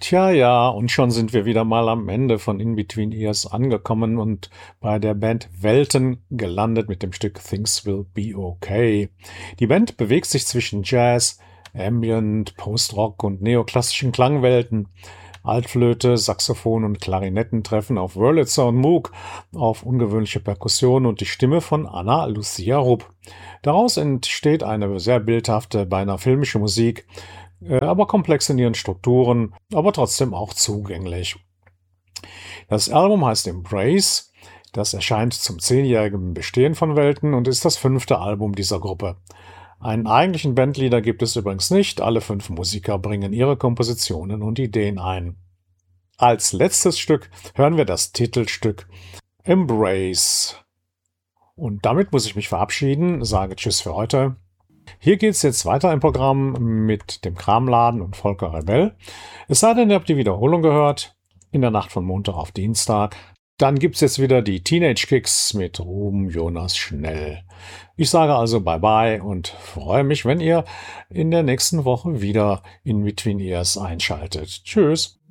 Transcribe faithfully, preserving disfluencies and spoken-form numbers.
Tja, ja, und schon sind wir wieder mal am Ende von In Between Ears angekommen und bei der Band Welten gelandet mit dem Stück Things Will Be Okay. Die Band bewegt sich zwischen Jazz, Ambient, Post-Rock und neoklassischen Klangwelten. Altflöte, Saxophon und Klarinetten treffen auf Wurlitzer und Moog, auf ungewöhnliche Perkussion und die Stimme von Anna Lucia Rupp. Daraus entsteht eine sehr bildhafte, beinahe filmische Musik, äh, aber komplex in ihren Strukturen, aber trotzdem auch zugänglich. Das Album heißt Embrace. Das erscheint zum zehnjährigen Bestehen von Welten und ist das fünfte Album dieser Gruppe. Einen eigentlichen Bandleader gibt es übrigens nicht. Alle fünf Musiker bringen ihre Kompositionen und Ideen ein. Als letztes Stück hören wir das Titelstück Embrace. Und damit muss ich mich verabschieden, sage Tschüss für heute. Hier geht es jetzt weiter im Programm mit dem Kramladen und Volker Rebell. Es sei denn, ihr habt die Wiederholung gehört, in der Nacht von Montag auf Dienstag. Dann gibt es jetzt wieder die Teenage Kicks mit Ruben Jonas Schnell. Ich sage also Bye-bye und freue mich, wenn ihr in der nächsten Woche wieder in Between Ears einschaltet. Tschüss.